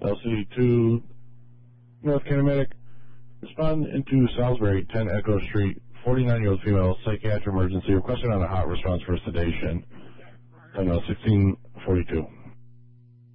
LC2 North Kinematic. Respond into Salisbury, 10 Echo Street, 49-year-old female, psychiatric emergency, requested on a hot response for sedation. 1642.